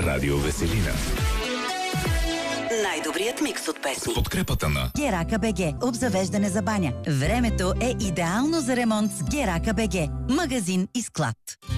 Радио Веселина. Най-добрият микс от песни. С подкрепата на Герака БГ. Обзавеждане за баня. Времето е идеално за ремонт с Герака БГ. Магазин и склад.